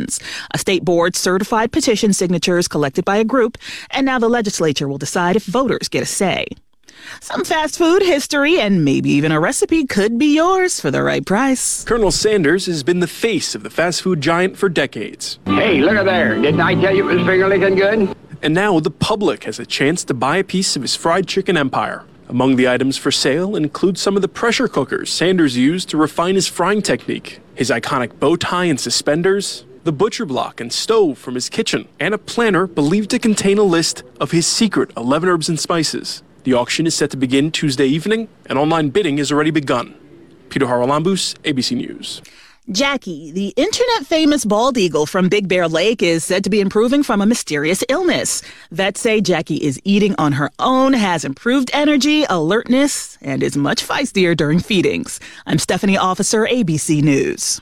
elections. A state board certified petition signatures collected by a group, and now the legislature will decide if voters get a say. Some fast food history and maybe even a recipe could be yours for the right price. Colonel Sanders has been the face of the fast food giant for decades. Hey, look at there. Didn't I tell you it was finger-licking good? And now the public has a chance to buy a piece of his fried chicken empire. Among the items for sale include some of the pressure cookers Sanders used to refine his frying technique, his iconic bow tie and suspenders, the butcher block and stove from his kitchen, and a planner believed to contain a list of his secret 11 herbs and spices. The auction is set to begin Tuesday evening, and online bidding has already begun. Peter Haralambous, ABC News. Jackie, the internet-famous bald eagle from Big Bear Lake, is said to be improving from a mysterious illness. Vets say Jackie is eating on her own, has improved energy, alertness, and is much feistier during feedings. I'm Stephanie Officer, ABC News.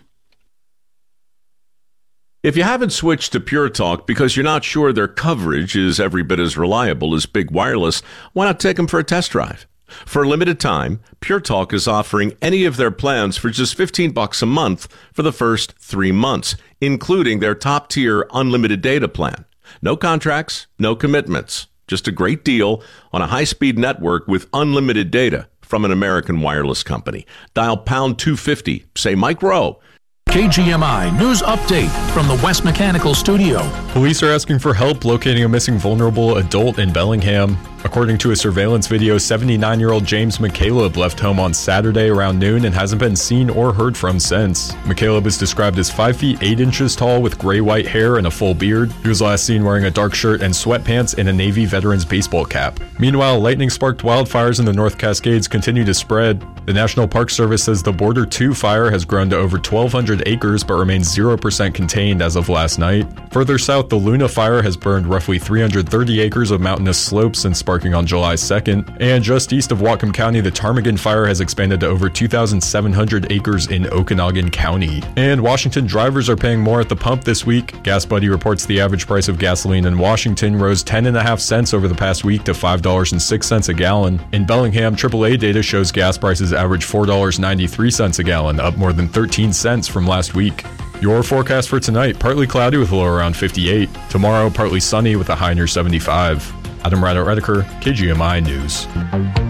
If you haven't switched to Pure Talk because you're not sure their coverage is every bit as reliable as Big Wireless, why not take them for a test drive? For a limited time, Pure Talk is offering any of their plans for just $15 a month for the first 3 months, including their top-tier unlimited data plan. No contracts, no commitments. Just a great deal on a high-speed network with unlimited data from an American wireless company. Dial pound 250. Say Mike Rowe. KGMI News Update from the West Mechanical Studio. Police are asking for help locating a missing vulnerable adult in Bellingham. According to a surveillance video, 79-year-old James McCaleb left home on Saturday around noon and hasn't been seen or heard from since. McCaleb is described as 5 feet 8 inches tall with gray-white hair and a full beard. He was last seen wearing a dark shirt and sweatpants and a Navy veteran's baseball cap. Meanwhile, lightning-sparked wildfires in the North Cascades continue to spread. The National Park Service says the Border 2 fire has grown to over 1,200 acres but remains 0% contained as of last night. Further south, the Luna fire has burned roughly 330 acres of mountainous slopes since sparking on July 2nd. And just east of Whatcom County, the Ptarmigan fire has expanded to over 2,700 acres in Okanogan County. And Washington drivers are paying more at the pump this week. Gas Buddy reports the average price of gasoline in Washington rose 10.5 cents over the past week to $5.06 a gallon. In Bellingham, AAA data shows gas prices average $4.93 a gallon, up more than 13 cents from last week. Your forecast for tonight: partly cloudy with a low around 58. Tomorrow, partly sunny with a high near 75. Adam Ryder-Redeker, KGMI News.